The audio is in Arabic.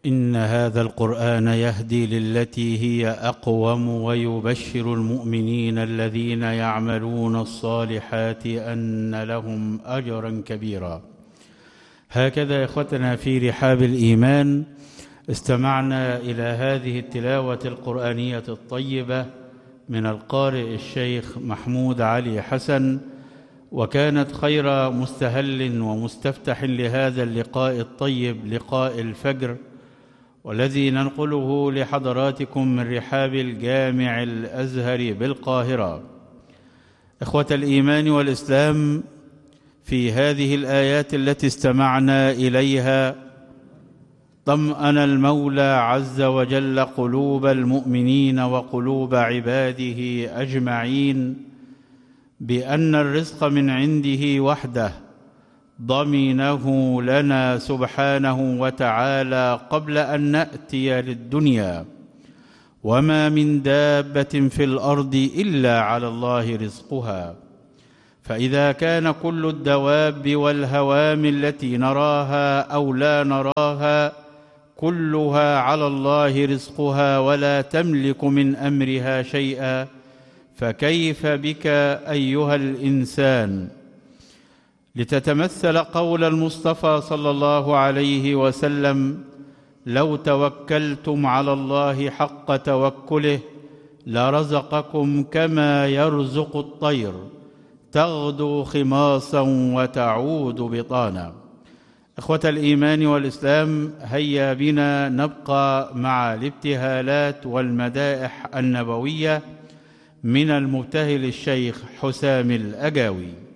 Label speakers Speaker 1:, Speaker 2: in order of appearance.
Speaker 1: إن هذا القرآن يهدي للتي هي أقوم ويبشر المؤمنين الذين يعملون الصالحات أن لهم أجرا كبيرا. هكذا إخوتنا في رحاب الإيمان استمعنا إلى هذه التلاوة القرآنية الطيبة من القارئ الشيخ محمود علي حسن، وكانت خير مستهل ومستفتح لهذا اللقاء الطيب لقاء الفجر، والذي ننقله لحضراتكم من رحاب الجامع الأزهر بالقاهرة. إخوة الإيمان والإسلام، في هذه الآيات التي استمعنا إليها طمأن المولى عز وجل قلوب المؤمنين وقلوب عباده أجمعين بأن الرزق من عنده وحده ضمنه لنا سبحانه وتعالى قبل أن نأتي للدنيا، وما من دابة في الأرض إلا على الله رزقها. فإذا كان كل الدواب والهوام التي نراها أو لا نراها كلها على الله رزقها ولا تملك من أمرها شيئا، فكيف بك أيها الإنسان؟ لتتمثل قول المصطفى صلى الله عليه وسلم: لو توكلتم على الله حق توكله لرزقكم كما يرزق الطير تغدو خماصا وتعود بطانا. إخوة الإيمان والإسلام، هيا بنا نبقى مع الابتهالات والمدائح النبوية من المبتهل الشيخ حسام الأجاوي.